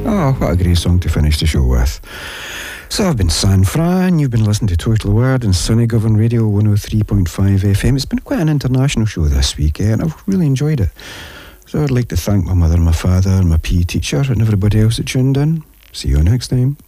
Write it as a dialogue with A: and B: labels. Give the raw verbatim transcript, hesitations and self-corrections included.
A: Oh, what a great song to finish the show with. So I've been San Fran, you've been listening to Total Word and Sunny Govan Radio one oh three point five F M. It's been quite an international show this week, eh, and I've really enjoyed it. So I'd like to thank my mother and my father and my P E teacher and everybody else that tuned in. See you next time.